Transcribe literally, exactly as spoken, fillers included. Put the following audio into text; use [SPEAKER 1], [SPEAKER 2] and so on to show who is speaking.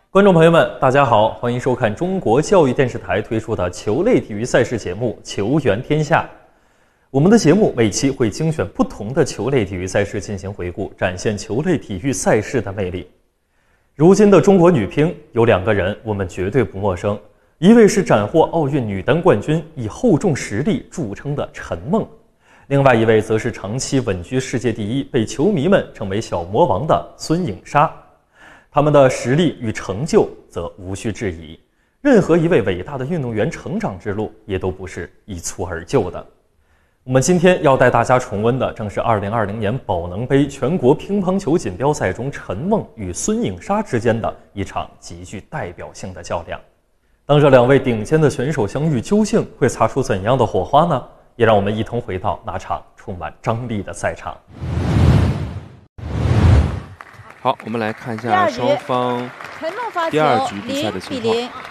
[SPEAKER 1] 观众朋友们，大家好，欢迎收看中国教育电视台推出的球类体育赛事节目《球员天下》。我们的节目每期会精选不同的球类体育赛事进行回顾，展现球类体育赛事的魅力。如今的中国女乒有两个人我们绝对不陌生，一位是斩获奥运女单冠军、以厚重实力著称的陈梦，另外一位则是长期稳居世界第一、被球迷们称为小魔王的孙颖莎。他们的实力与成就则无需质疑，任何一位伟大的运动员成长之路也都不是一蹴而就的。我们今天要带大家重温的正是二零二零年宝能杯全国乒乓球锦标赛中陈梦与孙颖莎之间的一场极具代表性的较量。当这两位顶尖的选手相遇，究竟会擦出怎样的火花呢？也让我们一同回到那场充满张力的赛场。
[SPEAKER 2] 好，我们来看一下双方第二局比赛的情况。